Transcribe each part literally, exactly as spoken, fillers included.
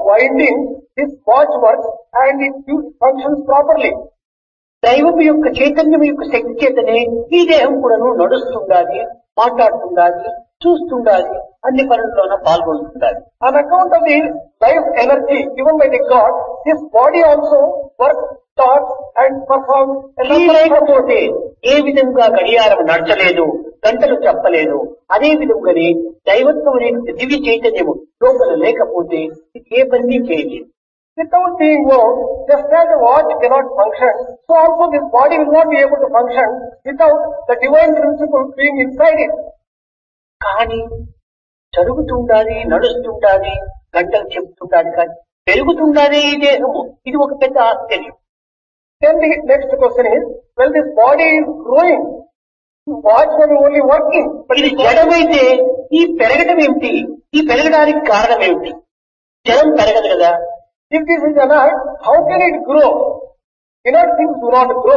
winding, this watch works and it functions properly. దైవము యొక్క చైతన్యం యొక్క శక్తి చేతనే ఈ దేహం కూడాను నడుస్తుండాలి, మాట్లాడుతుండాలి, చూస్తుండాలి, అన్ని పనుల్లోనూ పాల్గొంటుండాలి. On account of the life energy given by the God, this body also works, talks and performs. ఈ లేకపోతే ఏ విధంగా గడియారం నడచలేదు, గంటలు చెప్పలేదు. అదే విధంగానే దైవత్వం అనే దివ్య చైతన్యము లోపల లేకపోతే ఏ పని చేయలేదు. Without being known, just as the watch cannot function, so also this body will not be able to function without the divine principle being inside it. కానీ జరుగుతుండాలి, నడుస్తుండాలి, గంటలు చెప్తుండాలి, కానీ పెరుగుతుండాలి ఈ దేహము. ఇది ఒక పెద్ద ఆశ్చర్యం. Then the next question is, well, this body is growing. Watch may be only working. But ఇది జడమైతే ఈ పెరగడం ఏమిటి? ఈ పెరగడానికి కారణం ఏమిటి? జడం పెరగదు కదా. If this is inert, how can it grow? Inert things do not grow.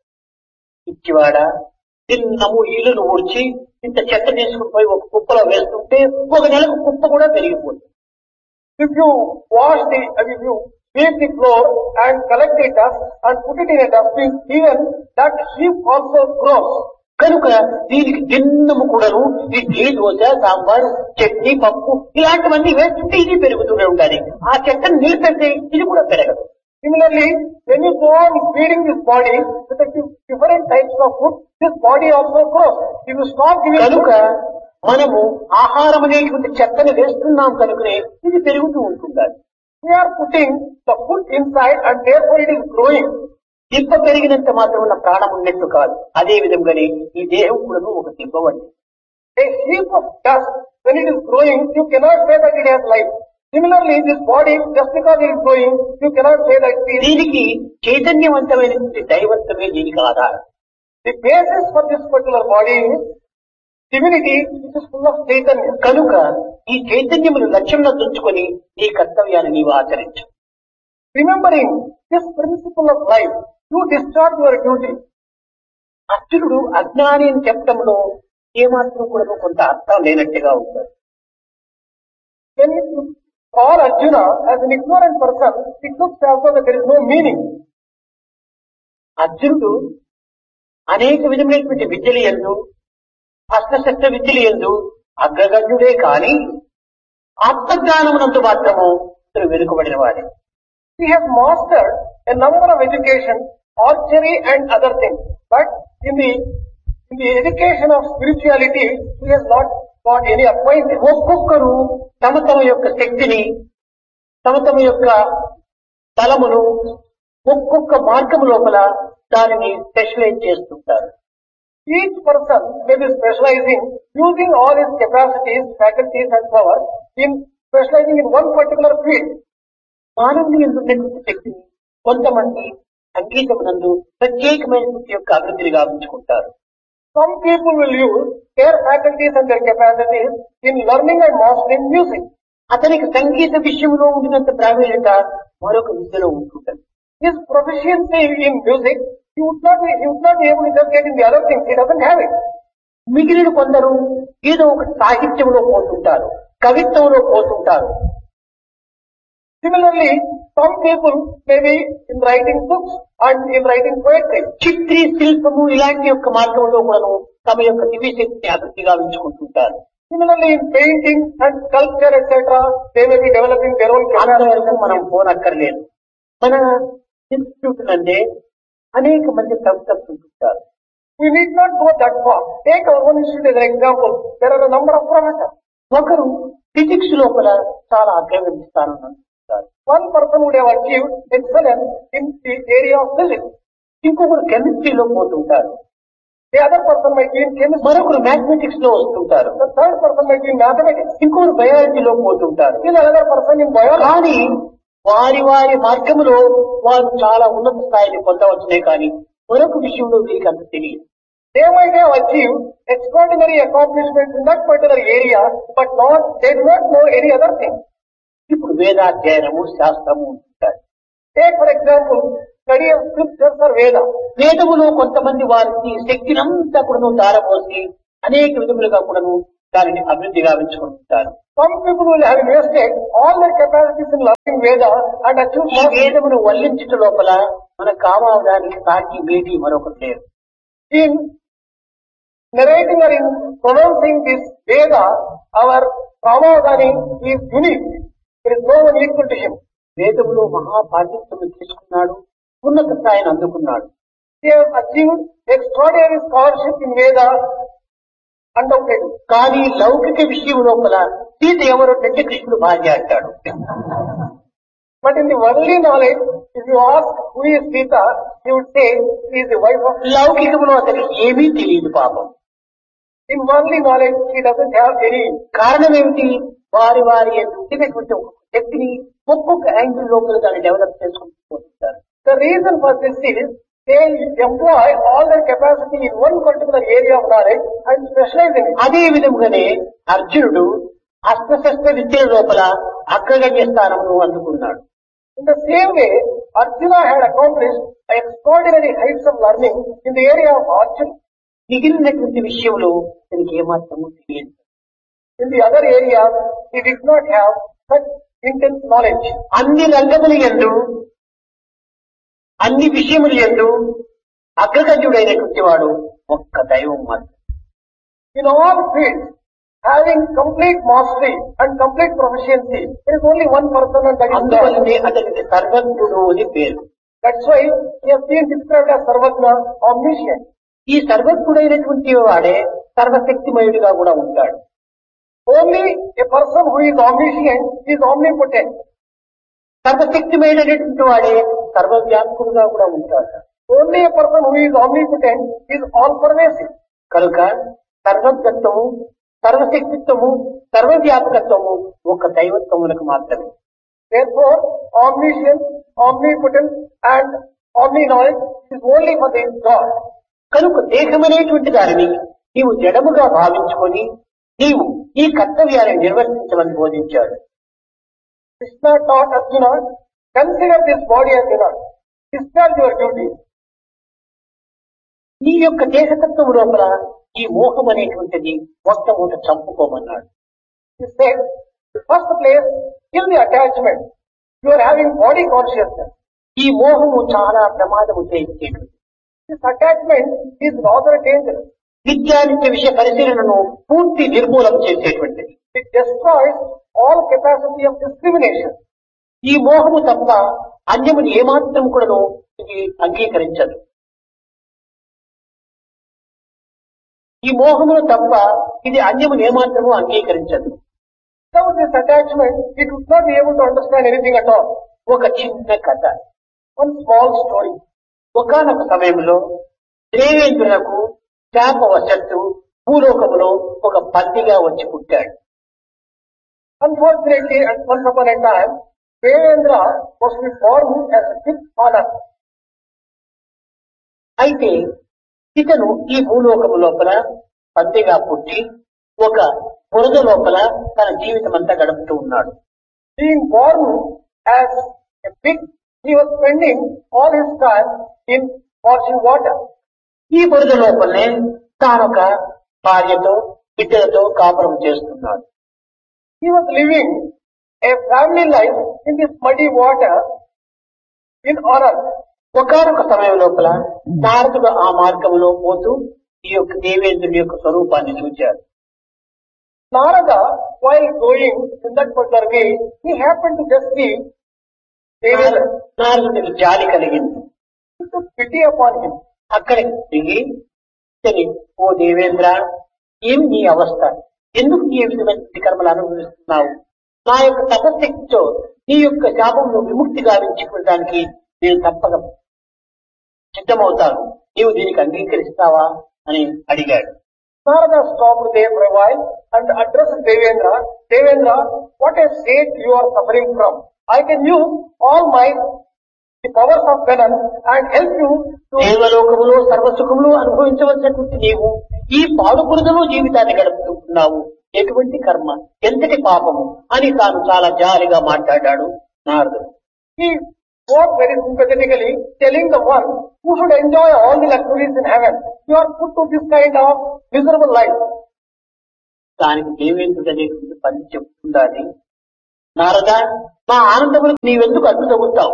ఇచ్చివాడ తిన్నము ఇల్లును ఊడ్చి ఇంత చెత్త తీసుకుని పోయి ఒక కుప్పలో వేస్తుంటే ఒక నెలకు కుప్ప కూడా పెరిగిపోతుంది. If you wash the, if you sweep the floor and collect the dust and put it in a dustbin, even that heap also grows. కనుక దీనికి దిన్నము కూడాను ఇడ్లీ, దోశ, సాంబారు, చట్నీ, పప్పు ఇలాంటివన్నీ వేస్తుంటే ఇది పెరుగుతూనే ఉండాలి. ఆ చెత్తను నిలిపెడితే ఇది కూడా పెరగదు. Similarly, when you go on feeding this body with the different types of food, this body also grows. If you stop giving కనుక మనము ఆహారం అనేటువంటి చెత్తను వేస్తున్నాం కనుకనే ఇది పెరుగుతూ ఉంటుండాలి. We are putting the food inside and therefore it is growing. దిబ్బ పెరిగినంత మాత్రం ఉన్న ప్రాణం ఉన్నట్టు కాదు. అదే విధంగానే ఈ దేహం కూడా ఒక దిబ్బ వంటి. A heap of dust, when it is growing, you cannot say that it has life. Similarly, this body, just because it is growing, you cannot say that it is. దీనికి చైతన్యవంతమైనటువంటి దైవత్వమే దీనికి ఆధారం. The basis for this particular body is divinity, which is full of Chaitanya. కనుక ఈ చైతన్యమును లక్ష్యంలో తుంచుకొని నీ కర్తవ్యాన్ని నీవు ఆచరించు. Remembering this principle of life, you discharge your duty. అర్జునుడు అజ్ఞాని అని చెప్పడంలో ఏమాత్రం కూడా కొంత అర్థం లేనట్టుగా ఉంటాడు. When you call Arjuna as an ignorant person, it looks as though that there is no meaning. అర్జునుడు అనేక విధమైనటువంటి విద్యలు యందు, అస్త్రశస్త్ర విద్యలు యందు అగ్రగణ్యుడే కాని ఆత్మజ్ఞానమునందు మాత్రము ఇతను వెనుకబడిన వాడే. He has mastered a number of education, archery and other things. But in the, in the education of spirituality, he has not got any appointment. ఒక్కొక్కరు తమ తమ యొక్క శక్తిని, తమ తమ యొక్క బలమును ఒక్కొక్క మార్గము లోపల దానిని స్పెషలైజ్ చేస్తుంటారు. Each person may be specializing, using all his capacities, faculties and powers in specializing in one particular field. మానవుని ఉన్నటువంటి శక్తిని కొంతమంది సంగీతమునందు ప్రత్యేకమైనటువంటి యొక్క అభివృద్ధిని గావించుకుంటారు. Some people will use their faculties and their capacities in learning and mastering music. అతనికి సంగీత విషయంలో ఉండినంత ప్రావీణ్యత మరొక విద్యలో ఉంటుంటుంది. His proficiency in music, he would not be, he would not be able to just get in the other things. He doesn't have it. మిగిలిన కొందరు ఏదో ఒక సాహిత్యంలో పోతుంటారు, కవిత్వంలో పోతుంటారు. Similarly, some people may be in writing books and in writing poetry. చిత్రీ, శిల్పము ఇలాంటి యొక్క మార్గంలో కూడా తమ యొక్క దివ్య శక్తిని అభివృద్ధి గావించుకుంటుంటారు. Similarly, in painting and sculpture, et cetera, they may be developing their own అంతవరకు మనం పోనక్కర్లేదు. మన ఇన్స్టిట్యూట్ నందే అనేక మంది ప్రొఫెసర్స్ ఉంటుంటారు. We need not go that far. Take our own institute as an example. There are a number of professors. ఒకరు physics లోపల చాలా అగ్రగమిస్తాను. One person would have achieved excellence in the area of physics. ఇంకొకరు కెమిస్ట్రీలో పోతుంటారు. The other person might be in chemistry. మరొకరు mathematics లో వస్తుంటారు. The third person might be in mathematics. ఇంకొకరు బయాలజీలో పోతుంటారు. Still another person in biology. కానీ వారి వారి మార్గంలో వారు చాలా ఉన్నత స్థాయిని పొందవచ్చునే కానీ మరొక విషయంలో వీరికి అంత తెలియదు. They might have achieved extraordinary accomplishments in that particular area, but not, they do not know any other thing. ఇప్పుడు వేదాధ్యయనము, శాస్త్రము ఉంటాయి. Take for example, study of scriptures or Veda. వేదములో కొంతమంది వారికి శక్తినంతా కూడాను ధారపోసి అనేక విధములుగా కూడాను దానిని అభివృద్ధి గావించుకుంటారు. Some people will have invested all their capacities in learning Veda and achieved ఈ వేదమును వల్లించుట లోపల మన కామావడానికి సాటి వేది మరొకటి లేదు. in narrating or in pronouncing this Veda, our Ramadani is unique. There is no one equal to him. వేదములో మహాపాండిత్యము తీసుకున్నాడు, ఉన్నత స్థాయిని అందుకున్నాడు. He has achieved extraordinary scholarship in Veda, undoubted. కానీ లౌకిక విషయం లోపల సీత ఎవరో అంటే కృష్ణుడు భార్య అంటాడు. But in the worldly knowledge, if you ask who is Sita, he would say she is the wife of. లౌకికంలో అతనికి ఏమీ తెలియదు పాపం. In worldly knowledge, he doesn't have any. కారణం ఏమిటి? వారి వారి ఉండినటువంటి ఒక శక్తిని ఒక్కొక్క యాంగిల్ లోపల దాన్ని డెవలప్ చేసుకుంటూ పోతుంటారు. The reason for this is they employ all their capacity in one particular area of knowledge and specialize in it. అదే విధముగానే అర్జునుడు అస్త్రశస్త్ర విద్యల లోపల అగ్రగణ్య స్థానమును అందుకున్నాడు. In the same way, Arjuna had accomplished extraordinary heights of learning in the area of archery. మిగిలినటువంటి విషయంలో తనకి ఏమాత్రము తెలియదు. In the other areas, he did not have such intense knowledge. అన్ని రంగముల యందు అన్ని విషయముల యందు అగ్రగణ్యుడైనటువంటి వాడు ఒక్క దైవం మాత్రం. In all fields, having complete mastery and complete proficiency, there is only one person and that is God. అందువల్లనే అతనికి సర్వజ్ఞుడు అని పేరు. That's why he has been described as Sarvajna, omniscient. ఈ సర్వజ్ఞుడైనటువంటి వాడే సర్వశక్తిమయుడిగా కూడా ఉంటాడు. Only a person who is omniscient is omnipotent. సర్వశక్తిమైనటువంటి వాడే సర్వవ్యాప్తుడుగా కూడా ఉంటాడు. Only a person who is omnipotent is all pervasive. కనుక సర్వజ్ఞత్వము, సర్వశక్తిత్వము, సర్వవ్యాపకత్వము ఒక దైవత్వములకు మాత్రమే. Therefore, omniscience, omnipotence and omni-knowledge is only for the God. కనుక దేహమనేటువంటి దానిని నీవు జడముగా భావించుకొని నీవు ఈ కర్తవ్యాన్ని నిర్వర్తించమని బోధించాడు. Krishna taught Arjuna, consider this body as enough. Discharge your duty. నీ యొక్క దేహతత్వం లోపల ఈ మోహం అనేటువంటిది మొట్టమొదట చంపుకోమన్నాడు. He said, first place, kill the attachment. You are having body consciousness. ఈ మోహము చాలా ప్రమాదము చేసేటువంటి. This attachment is rather dangerous. విద్యానిత్య విషయ పరిశీలనను పూర్తి నిర్మూలన చేసేటువంటిది. It destroys all capacity of discrimination. ఈ మోహము తప్ప అన్యముని ఏమాత్రం కూడాను ఇది అంగీకరించదు. ఈ మోహమును తప్ప ఇది అన్యముని ఏమాత్రము అంగీకరించదు. Without this attachment, it would not be able to understand anything at all. ఒక చిన్న కథ. One small story. ఒకానొక సమయంలో దేవేంద్రులకు శాపవశత్తు భూలోకములో ఒక పందిగా వచ్చి పుట్టాడు. Unfortunately, at once upon a time, Devendra was to be born as a fifth on earth. అయితే ఇతను ఈ భూలోకము లోపల పందిగా పుట్టి ఒక బురద లోపల తన జీవితం అంతా గడుపుతూ ఉన్నాడు. Being born as a pig, he was spending all his time in washing water. ఈ బురద లోపలనే తానొక భార్యతో బిడ్డలతో కాపురం చేస్తున్నాడు. He was living a family life in this muddy water in honor. ఒకనొక సమయం లోపల నారదుడు ఆ మార్గంలో పోతూ ఈ యొక్క దేవేంద్రుని యొక్క స్వరూపాన్ని చూచాడు. Narada, while going in that particular way, he happened to just see Devendra. నారదుడికి జాలి కలిగింది. He took pity upon him. అక్కడికి దిగి సరి ఓ దేవేంద్ర, ఏమి నీ అవస్థ? ఎందుకు నీ విధమైన కర్మలు అనుభవిస్తున్నావు? నా యొక్క తపశక్తితో నీ యొక్క శాపంలో విముక్తి గావించుకోవడానికి నేను తప్పక సిద్ధమవుతాను. నీవు దీనికి అంగీకరిస్తావా అని అడిగాడు. Narada stopped there for a while and addressed Devendra. Devendra, what a state you are suffering from. I can use all my the powers of penance and help you to. దేవలోకములో సర్వసుఖములు అనుభవించవలసినటువంటి నీవు ఈ పాడుపురుదలో జీవితాన్ని గడుపుతున్నావు. ఎటువంటి కర్మ, ఎంతటి పాపము అని తాను చాలా జాలిగా మాట్లాడాడు నారదుడు. He spoke very sympathetically, telling the one who should enjoy all the luxuries in heaven, you are put to this kind of miserable life. దానికి దేవేంద్రుడు అనేటువంటి పని చెప్తుండాలి. నారద, మా ఆనందములకు నీవెందుకు అడ్డు తగ్గుతావు?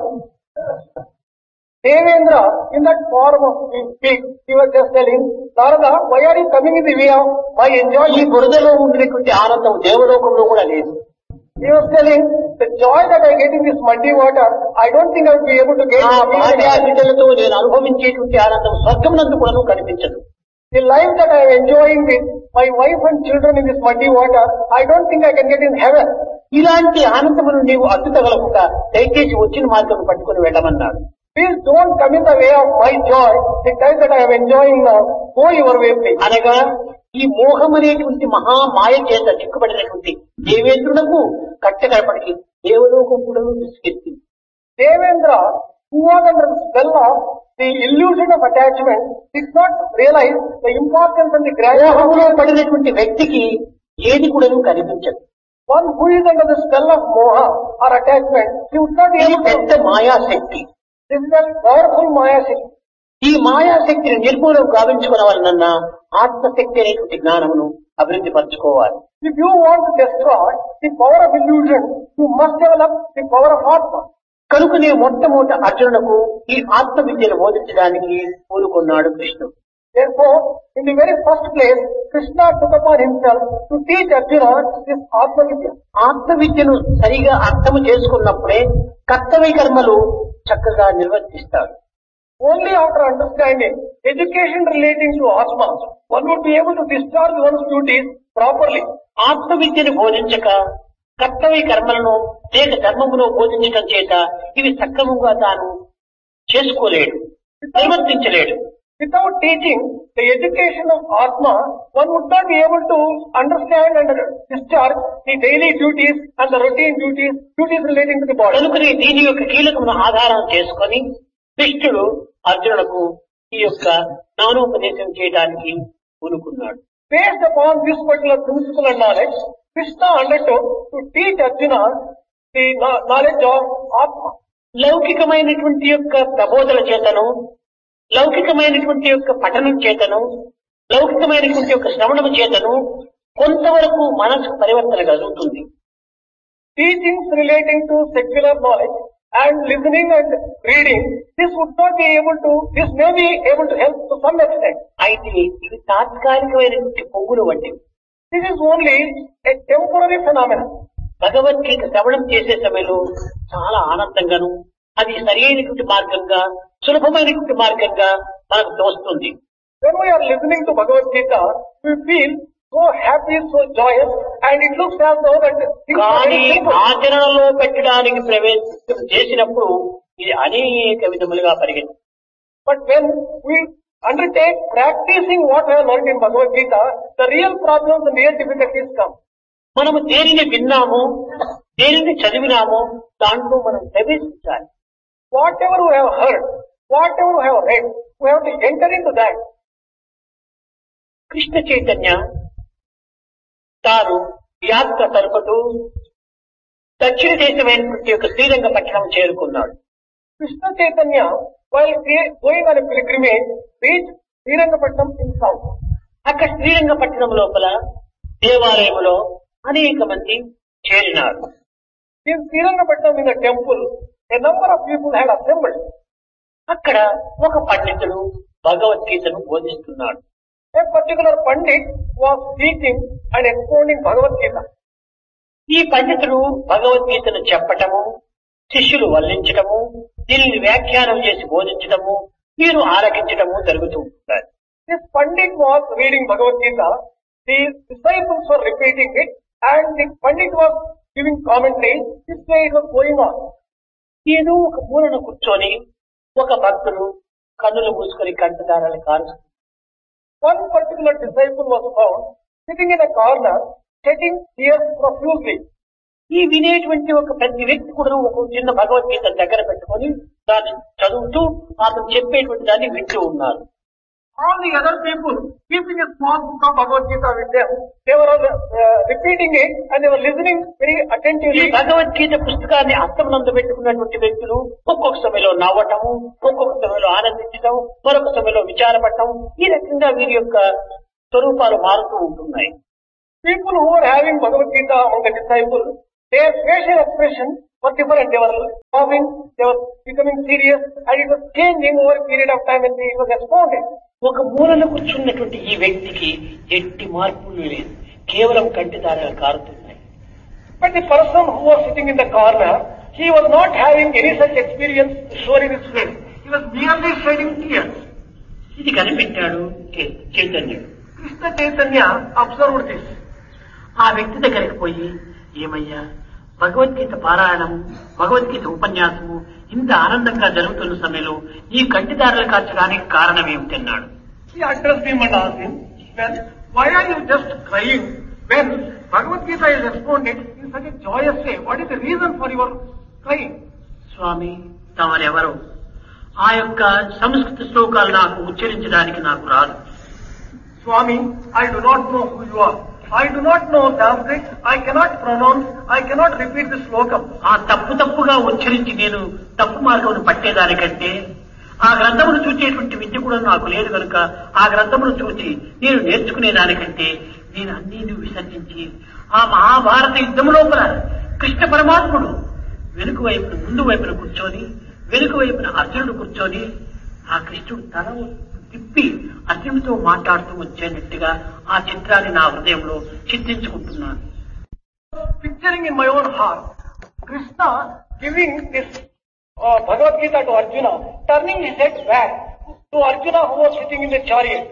Devendra, in that form of speech, he was just telling, Narada, why are you coming in the way of my ఈ enjoyment? బురదలో ఉండేటువంటి ఆనందం దేవలోకంలో కూడా లేదు. He was telling, the joy that I get in this muddy water, I don't think I would be able to get ఆ it. భార్య బిడ్డలతో నేను అనుభవించేటువంటి ఆనందం స్వర్గమునందు కూడా కనిపించదు. The life that I am enjoying with my wife and children in this muddy water, I don't think I can get in heaven. ఇలాంటి ఆనందమును నీవు అడ్డు తగలకుండా దయచేసి వచ్చిన మార్గం పట్టుకుని వెళ్ళమన్నాడు. Please don't come in the way of my joy, the time that I am enjoying now. Go your way, please. అనగా ఈ మోహం అనేటువంటి మహామాయ చేత చిక్కుబడినటువంటి దేవేంద్రునకు కట్టగడపడికి దేవలోకం కూడా విసిగెత్తింది. Devendra, who was under the spell of the illusion of attachment, did not realize the importance and the మోహములో gravity. పడినటువంటి వ్యక్తికి ఏది కూడా కనిపించదు. One who is under the spell of moha or attachment, he would not be ఇది able పెద్ద to. మాయాశక్తి. This is a powerful maya shakti. ఈ మాయాశక్తిని నిర్మూలం గావించుకున్న వలన ఆత్మశక్తి అనేటువంటి జ్ఞానమును అభివృద్ధి పరచుకోవాలి. If you want to destroy the power of illusion, you must develop the power of Atma. కనుకనే మొట్టమొదట అర్జునులకు ఈ ఆత్మ విద్యను బోధించడానికి పూనుకున్నాడు కృష్ణుడు. Therefore, in the very first place, Krishna took upon himself to teach Arjuna this Atma Vidya. ఆత్మ విద్యను సరిగా అర్థము చేసుకున్నప్పుడే కర్తవ్య కర్మలు చక్కగా నిర్వర్తిస్తాడు. Only after understanding education relating to Atma, one would be able to discharge one's duties properly. ఆత్మ విద్యను బోధించక కర్తవ్య కర్మలను లేక ధర్మమును బోధించడం చేత ఇవి సక్రమంగా తాను చేసుకోలేడు, నిర్వర్తించలేడు. Without teaching the education of Atma, one would not be able to understand and discharge the daily duties and the routine duties, duties relating to the body. కనుకనే దీని యొక్క కీలకమును ఆధారం చేసుకొని కృష్ణుడు అర్జునులకు ఈ యొక్క జ్ఞానోపదేశం చేయడానికి పూనుకున్నాడు. Based upon this particular principle and knowledge, Krishna undertook to teach Arjuna the kno- knowledge of Atma. లౌకికమైనటువంటి యొక్క ప్రబోధన చేతను, లౌకికమైనటువంటి యొక్క పఠనం చేతను, లౌకికమైనటువంటి యొక్క శ్రవణము చేతను కొంతవరకు మనసు పరివర్తన కలుగుతుంది. Teachings relating to secular knowledge and listening and reading, this would not be able to, this may be able to help to some extent. అయితే ఇవి తాత్కాలికమైనటువంటి పొంగులు వంటివి. This is only a temporary phenomenon. Bhagavad Gita శ్రవణం చేసే సమయంలో చాలా ఆనందంగాను అది సరి అయినటువంటి మార్గంగా, సులభమైనటువంటి మార్గంగా మనకు తోస్తుంది. When we are listening to Bhagavad Gita, we feel so happy, so joyous, and it looks as though that things are కానీ very simple. ఆచరణలో పెట్టడానికి ప్రవేశం చేసినప్పుడు ఇది అనేక విధములుగా పరిగెత్తుంది. But when we undertake practicing what we have learned in Bhagavad Gita, the real problems and real difficulties come. మనము దేనిని విన్నామో, దేనిని చదివినామో దాంట్లో మనం ప్రవేశించాలి. Whatever we have heard, whatever we have read, we have to enter into that. Krishna Chaitanya తాను యాత్ర తరుపుతూ దక్షిణ దేశమైనటువంటి యొక్క శ్రీరంగ పట్టణం చేరుకున్నాడు. Krishna Chaitanya, while cre- going on a pilgrimage, reached Srirangapatnam in south. అక్కడ శ్రీరంగ పట్టణం లోపల దేవాలయంలో అనేక మంది చేరినారు. In Srirangapatnam in the temple, a number of people had assembled. అక్కడ ఒక పండితుడు భగవద్గీతను బోధిస్తున్నాడు. A particular Pandit was teaching and expounding Bhagavad Gita. ఈ పండితుడు భగవద్గీతను చెప్పటము, శిష్యులు వల్లించటము, దీనిని వ్యాఖ్యానం చేసి బోధించటము, వీరు ఆలకించటము జరుగుతూ ఉంటారు. This Pandit was reading Bhagavad Gita, the disciples were repeating it, and the Pandit was giving commentary. This way it was going on. ఏదో ఒక మూలన కూర్చొని ఒక భక్తుడు కన్నులు మూసుకొని కంటదారాలు car. One particular disciple was found sitting in a corner, shedding tears profusely. ఈ వినేటువంటి ఒక ప్రతి వ్యక్తి కూడా ఒక చిన్న భగవద్గీత దగ్గర పెట్టుకొని దాన్ని చదువుతూ అతను చెప్పేటువంటి దాన్ని వింటూ ఉన్నారు. All the other people, keeping a small book of Bhagavad Gita with them, they were uh, repeating it and they were listening very ఈ attentively. భగవద్గీత పుస్తకాన్ని అర్థమునందు పెట్టుకున్నటువంటి వ్యక్తులు ఒక్కొక్క సమయంలో నవ్వటము, ఒక్కొక్క సమయంలో ఆనందించటం, మరొక సమయంలో విచారపడటం, ఈ రకంగా వీరి యొక్క స్వరూపాలు మారుతూ ఉంటున్నాయి. People who are having Bhagavad Gita among the disciples, their facial expression was different. They were laughing, they were becoming serious, and it was changing over a period of time when it was expounded. ఒక మూలన కూర్చున్నటువంటి ఈ వ్యక్తికి ఎట్టి మార్పులు లేదు, కేవలం కంటి దారాలు కారుతున్నాయి. But the person who was sitting in the corner, he was not having any such experience to show in his face. He was merely shedding tears. ఇది కనిపెట్టాడు చే- చైతన్యుడు. Krishna Chaitanya observed this. ఆ వ్యక్తి దగ్గరికి పోయి, ఏమయ్యా, భగవద్గీత పారాయణము, భగవద్గీత ఉపన్యాసము ఇంత ఆనందంగా జరుగుతున్న సమయంలో ఈ కంటి దారాలు కార్చడానికి కారణం ఏమిటన్నాడు. He addressed him and asked him, well, why are you just crying when Bhagavad Gita is expounded in such a joyous way? What is the reason for your crying? స్వామి, తమరెవరు? ఆ యొక్క సంస్కృత శ్లోకాలు నాకు ఉచ్చరించడానికి నాకు రాదు. Swami, I do not know who you are. I do not know Sanskrit. I cannot pronounce. I cannot repeat the slokam. ఆ తప్పు తప్పుగా ఉచ్చరించి నేను తప్పు మార్గమును పట్టేదానికంటే ఆ గ్రంథమును చూచేటువంటి విద్య కూడా నాకు లేదు కనుక ఆ గ్రంథమును చూచి నేను నేర్చుకునేదానికంటే నేను అన్నీ విసర్జించి ఆ మహాభారత యుద్ధము లోపల కృష్ణ పరమాత్ముడు వెనుక వైపున ముందు వైపున కూర్చొని వెనుక వైపున అర్జునుడు కూర్చొని ఆ కృష్ణుడు తల తిప్పి అర్జునుడితో మాట్లాడుతూ వచ్చేటట్టుగా ఆ చిత్రాన్ని నా హృదయంలో చిత్రించుకుంటున్నాను. Picturing in my own heart, Krishna giving this uh, Bhagavad Gita to Arjuna, turning his head back to Arjuna who was sitting in the chariot.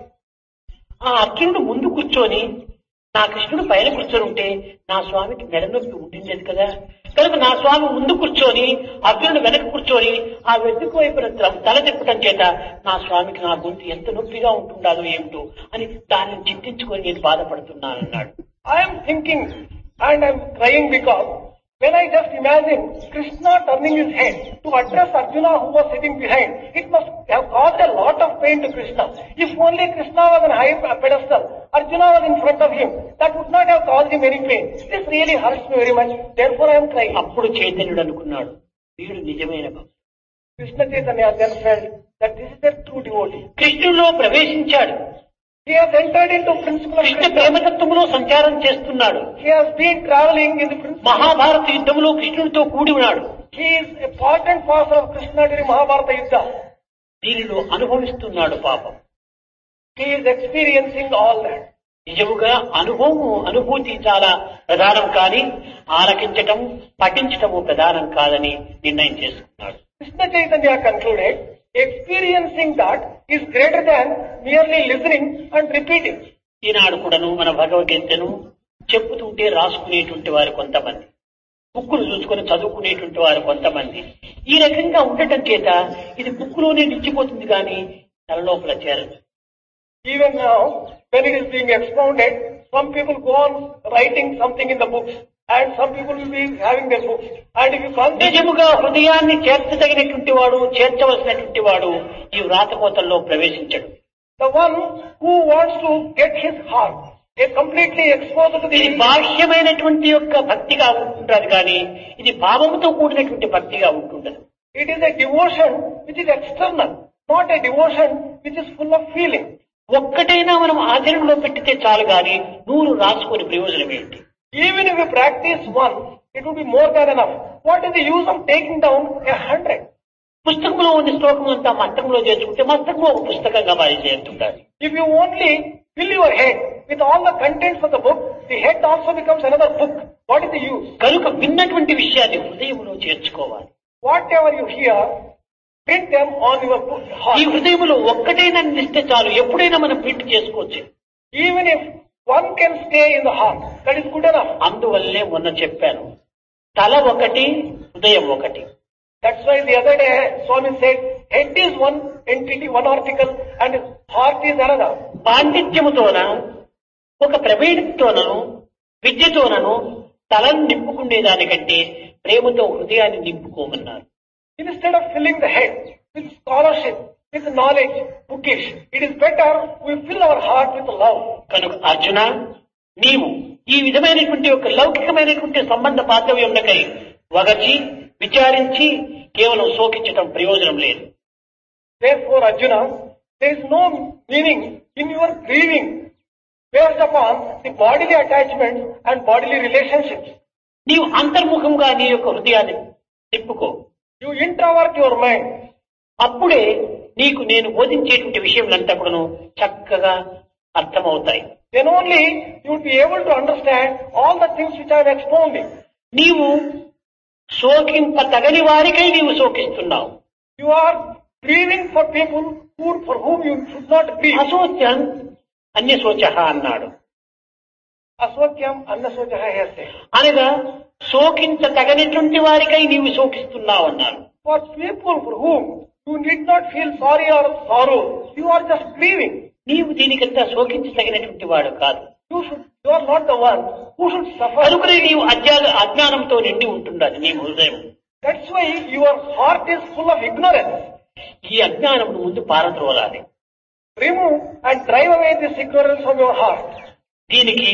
ఆ అర్జునుడు ముందు కూర్చొని నా కృష్ణుడు పైన కూర్చొని ఉంటే నా స్వామికి మెడ నొప్పి ఉండింది కదా, కనుక నా స్వామి ముందు కూర్చొని అర్జునుడు వెనక కూర్చొని ఆ వెతుకు వైపున తల తిప్పటం చేత నా స్వామికి నా గొంతు ఎంత నొప్పిగా ఉంటుండాలో ఏమిటో అని దాన్ని చింతించుకొని నేను బాధపడుతున్నానన్నాడు. I am thinking and I am crying because when I just imagine Krishna turning his head to address Arjuna who was sitting behind, it must have caused a lot of pain to Krishna. If only Krishna was on a high pedestal, Arjuna was in front of him, that would not have caused him any pain. This really hurts me very much, therefore I am crying. అప్పుడు చైతన్యుడు అనుకున్నాడు, వీడు నిజమైన భక్తుడు. Krishna Chaitanya then felt that this is a true devotee. కృష్ణులో ప్రవేశించాడు, He has entered into principle of Krishna Krishna. ప్రేమతత్వంలో సంచారం చేస్తున్నాడు, He has been traveling in the principle. Mahabharata యుద్ధంలో కృష్ణుడితో కూడి ఉన్నాడు. He is a part and parcel of Krishna during Mahabharata Yuddha. దీనిలో అనుభవిస్తున్నాడు పాపం. He is experiencing all that. నిజముగా అనుభవము అనుభూతి చాలా ప్రధానం కానీ ఆలకించటం పఠించటము ప్రధానం కాదని నిర్ణయం చేసుకున్నాడు. Krishna Chaitanya concluded, experiencing that is greater than merely listening and repeating. ఈనాడు కూడాను మన భగవద్గీతను చెప్పుతుంటే రాసుకునేటువంటి వారు కొంతమంది, బుక్కులు చూసుకొని చదువుకునేటువంటి వారు కొంతమంది. ఈ రకంగా ఉండటం చేత ఇది బుక్కులోనే నిలిచిపోతుంది కానీ తలలోపల చేరదు. Even now, when it is being expounded, some people go on writing something in the books and some people will be having their books. And if you concentrate, నిజముగా హృదయాన్ని చేర్చదగినటువంటి వాడు, చేర్చవలసినటువంటి వాడు ఈ వ్రాతకోతల్లో ప్రవేశించడు. the one who wants to get his heart is completely exposed to ఇది the బాహ్యమైనటువంటి యొక్క భక్తిగా ఉంటుంటది కానీ ఇది భావముతో కూడినటువంటి భక్తిగా ఉంటుండదు. it is a devotion which is external, not a devotion which is full of feeling. ఒక్కటైనా మనం ఆచరణలో పెట్టితే చాలు గాని నూరు రాసుకొని ప్రయోజనం ఏంటి? Even if you practice one, it would be more than enough. What is the use of taking down a hundred? పుస్తకంలో ఉన్న శ్లోకం అంతా మస్తకంలో చేర్చుకుంటే మస్తకం ఒక పుస్తకంగా మారి చేస్తుంటారు. If you only fill your head with all the contents of the book, the head also becomes another book. What is the use? కనుక విన్నటువంటి విషయాన్ని హృదయంలో చేర్చుకోవాలి. Whatever you hear, print them on your book, ఈ heart. హృదయంలో ఒక్కటైనా నిలిస్తే చాలు, ఎప్పుడైనా మనం ప్రింట్ చేసుకోవచ్చు. Even if one can stay in the heart, that is good enough. అందువల్లే మొన్న చెప్పాను, తల ఒకటి హృదయం ఒకటి. That's why the other day Swami said, head is one entity, one article, and heart is another. పాండిత్యముతోనను ఒక ప్రవీణతోనను విద్యతోనను తలను నింపుకునేదానికంటే ప్రేమతో హృదయాన్ని నింపుకోమన్నారు. Instead of filling the head with scholarship, with knowledge, bookish, it is better we fill our heart with love. కనుక అర్జున, నీవు ఈ విధమైనటువంటి ఒక లౌకికమైనటువంటి సంబంధ బాంధవ్యంకై వగచి విచారించి కేవలం శోకించటం ప్రయోజనం లేదు. Therefore, Arjuna, there is no meaning in your grieving based upon the bodily attachments and bodily relationships. నీవు అంతర్ముఖంగా నీ యొక్క హృదయాన్ని తిప్పుకో. You introvert your mind. అప్పుడే నీకు నేను బోధించేటువంటి విషయములంతా కూడాను చక్కగా అర్థమవుతాయి. Then only you will be able to understand all the things which I am expounding. నీవు శోకింప తగని వారికై నీవు శోకిస్తున్నావు. You are grieving for people who, for whom you should not grieve. అశోచ్యం అన్యశోచః అన్నాడు. Aswakyam annasojah hese. అనగా శోకించ తగనిటువంటి వారికై నీవు శోకిస్తున్నావు అన్నాడు. For people for whom you need not feel sorry or sorrow, you are just grieving. నీవు దీనికంతా శోకించ తగినటువంటి వాడు కాదు. You should, you are not the one who should suffer. కనుకనే నీవు అజ్ఞాన అజ్ఞానంతో నిండి ఉంటుండాలి నీ హృదయం. That's why your heart is full of ignorance. ఈ అజ్ఞానం ముందు పారద్రోలాలి. Remove and drive away this ignorance from your heart. దీనికి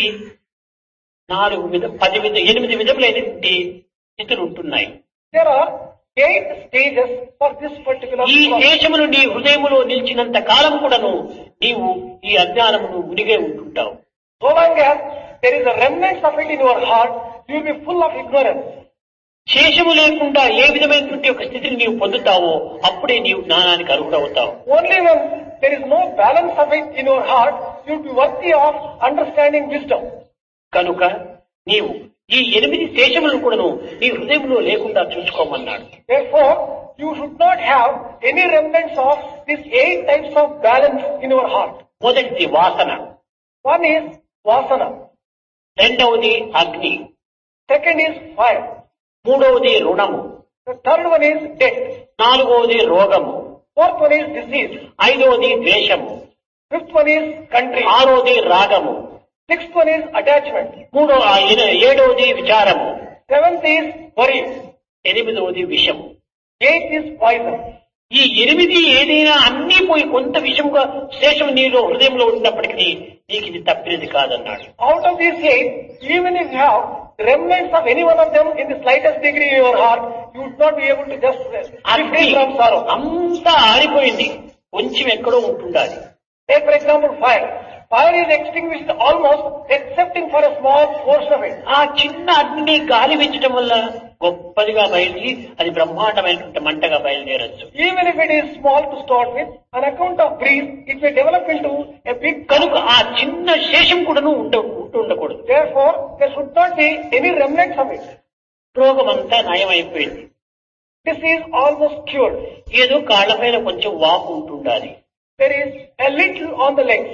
నాలుగు విధ పది విధ ఎనిమిది విధములైనటువంటి స్థితులు ఉంటున్నాయి. There are eight stages for this particular ఈ process. దేశమును నీ హృదయములో నిలిచినంత కాలం కూడాను నీవు ఈ అజ్ఞానమును మునిగే ఉంటుంటావు. So long as there is a remnant of it in your heart, you will be full of ignorance. శేషము లేకుండా ఏ విధమైనటువంటి ఒక స్థితిని నీవు పొందుతావో అప్పుడే నీవు జ్ఞానానికి అర్హుడవుతావు. Only when there is no balance of it in your heart, you will be worthy of understanding wisdom. కనుక నీవు ఈ ఎనిమిది శేషములను కూడాను నీ హృదయంలో లేకుండా చూసుకోమన్నాడు. Therefore, you should not have any remnants of these eight types of balance in your heart. మొదటిది వాసన, One is vasana. రెండవది అగ్ని, Second is fire. మూడవది రుణము, The third one is death. నాలుగవది రోగము, Fourth one is disease. ఐదవది ద్వేషము, Fifth one is country. ఆరోది రాగము, Sixth one is attachment. మూడో ఆ ఎన- ఏడవది విచారము, Seventh is worry. ఎనిమిదవది విషము. Eighth is poison. ఈ ఎనిమిది ఏదైనా అన్ని పోయి కొంత విషముగా శేషం నీలో హృదయంలో ఉన్నప్పటికీ నీకు ఇది తప్పినది కాదన్నాడు. Out of these eight, even if you have remnants of any one of them in the slightest degree in your heart, you would not be able to just be అగ్ని free from sorrow. అంతా ఆరిపోయింది, కొంచెం ఎక్కడో ఉంటుండాలి. Take for example fire. Fire is extinguished almost excepting for a small portion of it. ఆ చిన్న అగ్ని గాలి పెంచడం వల్ల గొప్పదిగా బయలుదేరి అది బ్రహ్మాండమైనటువంటి మంటగా బయలుదేరచ్చు. Even if it is small to start with, on account of breeze, it may develop into a big. కనుక ఆ చిన్న శేషం కూడాను ఉండ ఉంటూ ఉండకూడదు. Therefore, there should not be any remnants of it. రోగం అంతా నయమైపోయింది, This is almost cured. ఏదో కాళ్లపైన కొంచెం వాపు ఉంటుండాలి. There is a little on the legs.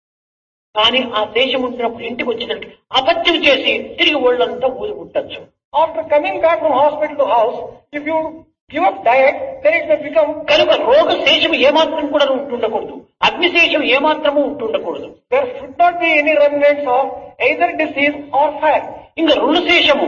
కానీ ఆ శేషం ఉంటున్నప్పుడు ఇంటికి వచ్చినట్టు అపత్యం చేసి తిరిగి ఒళ్ళంతా ఊది పుట్టచ్చు. After coming back from hospital to house, if you give up diet, then it may become. కనుక రోగ శేషం ఏమాత్రం కూడా ఉంటుండకూడదు, అగ్నిశేషం ఏమాత్రము ఉంటుండకూడదు. There should not be any remnants of either disease or fire. ఇంకా రుణశేషము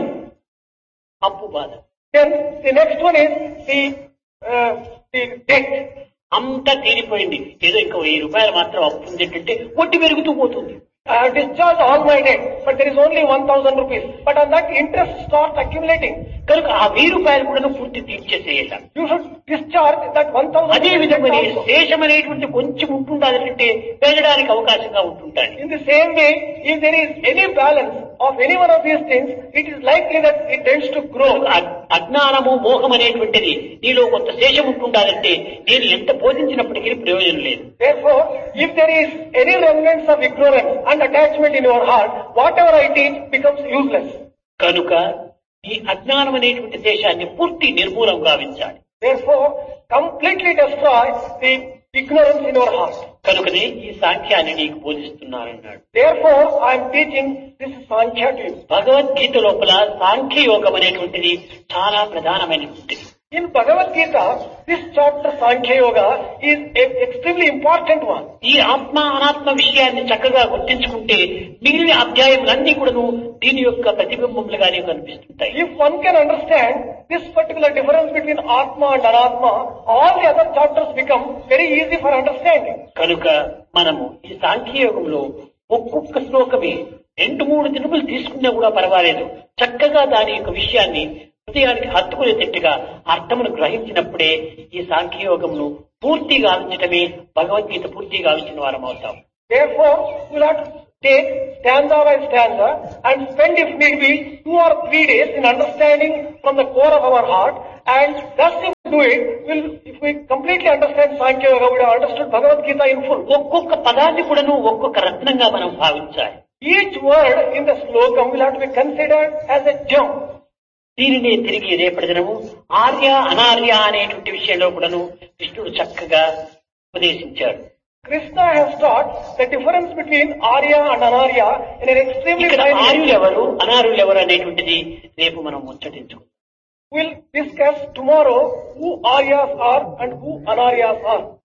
అప్పు బాధ, Then the next one is the uh, the debt. అంతా తీరిపోయింది, ఏదో ఇంకా వెయ్యి రూపాయలు మాత్రం అప్పు ఉంది అంటే వడ్డీ పెరుగుతూ పోతుంది. I have discharged all my debt, but there is only one thousand rupees. But on that interest starts accumulating. కనుక ఆ వెయ్యి రూపాయలు కూడా పూర్తి తీర్చేసేయాలి. You should discharge that one thousand. అదే విధంగా శేషం అనేటువంటి కొంచెం ఉంటుండాలంటే పెరగడానికి అవకాశంగా ఉంటుంటాయి. In the same way, if there is any balance of any one of these things, it is likely that it tends to grow. అజ్ఞానము మోహం అనేటువంటిది నీలో కొంత శేషం ఉంటుండాలంటే నేను ఎంత బోధించినప్పటికీ ప్రయోజనం లేదు. Therefore, if there is any remnants of ignorance and attachment in your heart, whatever I teach becomes useless. కనుక ఈ అజ్ఞానం అనేటువంటి శేషాన్ని పూర్తి నిర్మూలం గావించాలి. Therefore, completely destroy the ignorance in your heart. కనుకనే ఈ సాంఖ్యాన్ని నీకు బోధిస్తున్నానన్నాడు. Therefore, I am teaching this Sankhya to you. Bhagavad Gita లోపల సాంఖ్య యోగం అనేటువంటిది చాలా ప్రధానమైనటువంటిది. In Bhagavad Gita, this chapter Sankhya Yoga is an extremely important one. ఈ ఆత్మ అనాత్మ విషయాన్ని చక్కగా గుర్తించుకుంటే మిగిలిన అధ్యాయములన్నీ కూడాను దీని యొక్క ప్రతిబింబములుగానే కనిపిస్తుంటాయి. If one can understand this particular difference between Atma and Anatma, all the other chapters become very easy for understanding. కనుక మనము ఈ సాంఖ్యయోగంలో ఒక్కొక్క శ్లోకమే రెండు మూడు దినములు తీసుకున్నా కూడా పర్వాలేదు, చక్కగా దాని యొక్క విషయాన్ని హృదయానికి హత్తుకునేటట్టుగా అర్థమును గ్రహించినప్పుడే ఈ సాంఖ్యయోగమును పూర్తిగా ఆలోచించడమే భగవద్గీత పూర్తిగా ఆలోచించిన వారం అవుతాం. Therefore, you will have to take stanza by stanza and spend if need be two or three days in understanding from the core of our heart, and thus if we do it, will if we completely understand Sankhya Yoga, we have understood Bhagavad Gita in full. ఒక్కొక్క పదాన్ని కూడాను ఒక్కొక్క రత్నంగా మనం భావించాలి. Each word in the slokam will have to be considered as a gem. దీనినే తిరిగి రేపటి దినము ఆర్య అనార్య అనేటువంటి విషయంలో కూడాను కృష్ణుడు చక్కగా ఉపదేశించాడు. Krishna has taught the difference between Arya and Anarya in an extremely ఇక్కడ fine way. ఆర్యులెవరు అనార్యులెవరు అనేటువంటిది రేపు మనం ముచ్చటించుకుందాం. We'll discuss tomorrow who Aryas are and who Anaryas are.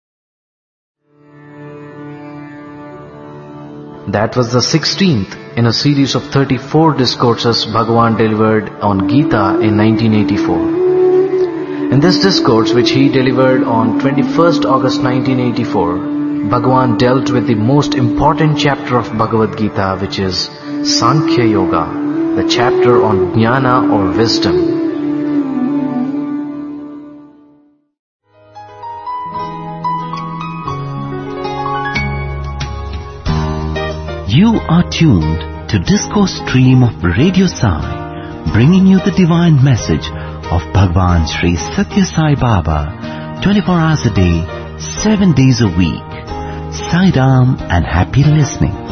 That was the sixteenth in a series of thirty-four discourses Bhagavan delivered on Gita in nineteen eighty-four. In this discourse, which he delivered on twenty-first August nineteen eighty-four, Bhagavan dealt with the most important chapter of Bhagavad Gita, which is Sankhya Yoga, the chapter on Jnana or wisdom. You are tuned to Discourse Stream of Radio Sai, bringing you the divine message of Bhagwan Sri Satya Sai Baba, twenty-four hours a day, seven days a week. Sai Ram and happy listening.